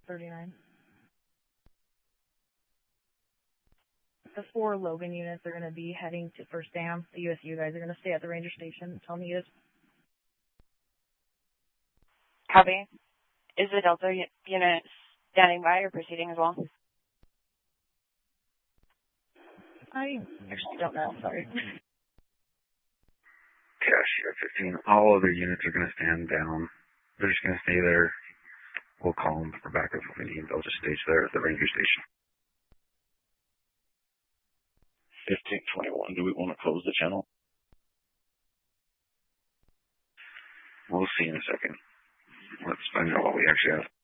39. The 4 Logan units are going to be heading for SAM. The USU guys are going to stay at the ranger station until needed. Copy. Is the Delta unit standing by or proceeding as well? I actually don't know. Sorry. Cash 15. All other units are going to stand down. They're just going to stay there. We'll call them for backup if we need. They'll just stage there at the ranger station. 1521. Do we want to close the channel? We'll see in a second. Let's find out what we actually have.